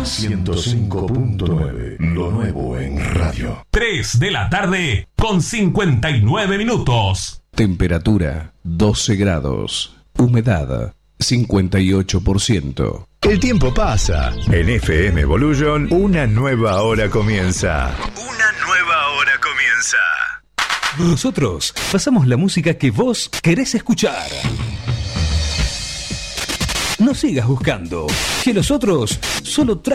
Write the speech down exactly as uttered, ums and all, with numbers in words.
ciento cinco punto nueve, lo nuevo en radio. tres de la tarde con cincuenta y nueve minutos. Temperatura doce grados. Humedad cincuenta y ocho por ciento. El tiempo pasa. En F M Evolution, una nueva hora comienza. Una nueva hora comienza. Nosotros pasamos la música que vos querés escuchar. No sigas buscando, que los otros solo traen